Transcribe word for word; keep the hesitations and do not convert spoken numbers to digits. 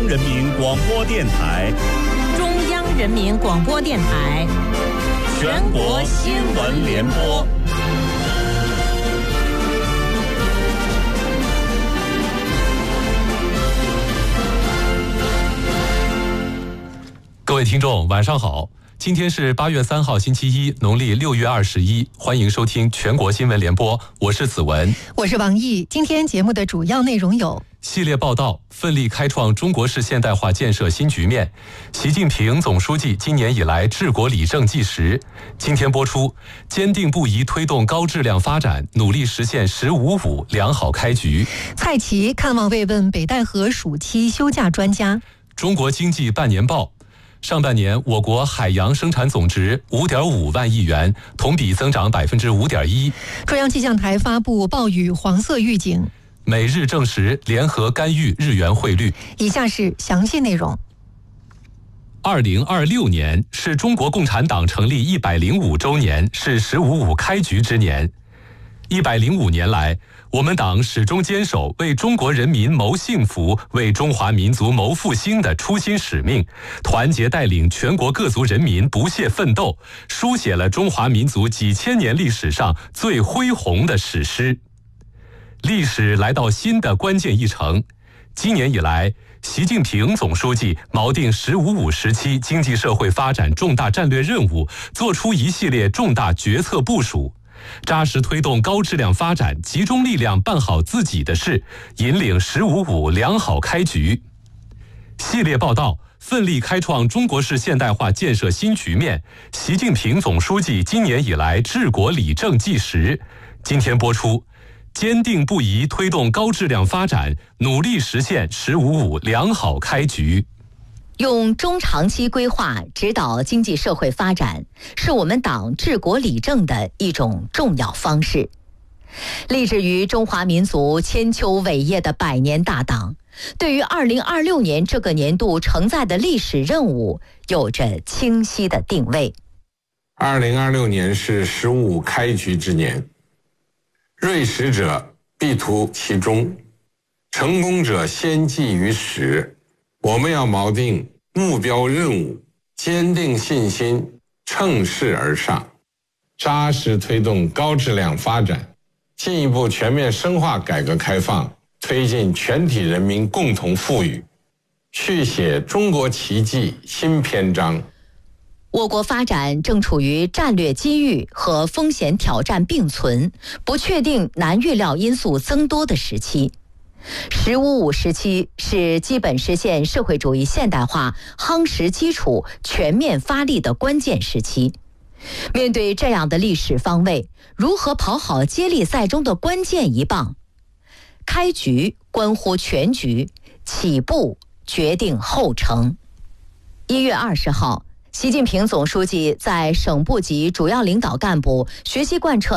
人民广播电台， 中央人民广播电台， 全国新闻联播。 各位听众，晚上好！今天是八月三号，星期一，农历六月二十一。欢迎收听全国新闻联播，我是子文， 我是王毅。今天节目的主要内容有： 系列报道，奋力开创中国式现代化建设新局面。习近平总书记今年以来治国理政纪实。今天播出，坚定不移推动高质量发展，努力实现“十五五”良好开局。 蔡奇看望慰问北戴河暑期休假专家。 中国经济半年报。上半年，我国海洋生产总值五点五万亿元，同比增长百分之五点一。 中央气象台发布暴雨黄色预警。 美日证实联合干预日元汇率。 以下是详细内容。 二零二六年是中国共产党成立一百零五周年，是“十五五”开局之年。一百零五年来，我们党始终坚守为中国人民谋幸福、为中华民族谋复兴的初心使命，团结带领全国各族人民不懈奋斗，书写了中华民族几千年历史上最恢宏的史诗。历史来到新的关键一程，今年以来，习近平总书记锚定“十五五”时期经济社会发展重大战略任务，作出一系列重大决策部署，扎实推动高质量发展，集中力量办好自己的事，引领“十五五”良好开局。系列报道，奋力开创中国式现代化建设新局面。习近平总书记今年以来治国理政纪实。今天播出，坚定不移推动高质量发展，努力实现“十五五”良好开局。 用中长期规划指导经济社会发展，是我们党治国理政的一种重要方式。立志于中华民族千秋伟业的百年大党，对于二零二六年这个年度承载的历史任务有着清晰的定位。 二零二六年是“十五五”开局之年，锐实者必图其中，成功者先记于始。我们要锚定目标任务，坚定信心，乘势而上，扎实推动高质量发展，进一步全面深化改革开放，推进全体人民共同富裕，续写中国奇迹新篇章。 我国发展正处于战略机遇和风险挑战并存、不确定难预料因素增多的时期。十五五时期是基本实现社会主义现代化夯实基础、全面发力的关键时期。面对这样的历史方位，如何跑好接力赛中的关键一棒？开局关乎全局，起步决定后程。一月二十号，习近平总书记在省部级主要领导干部学习贯彻